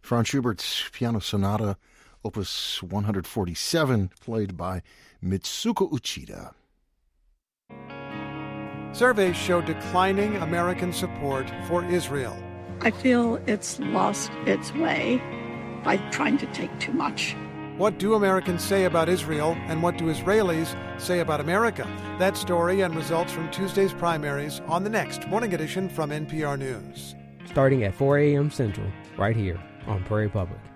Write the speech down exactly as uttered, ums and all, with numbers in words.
Franz Schubert's Piano Sonata, Opus one forty-seven, played by Mitsuko Uchida. Surveys show declining American support for Israel. I feel it's lost its way by trying to take too much. What do Americans say about Israel, and what do Israelis say about America? That story and results from Tuesday's primaries on the next Morning Edition from N P R News. Starting at four a.m. Central, right here on Prairie Public.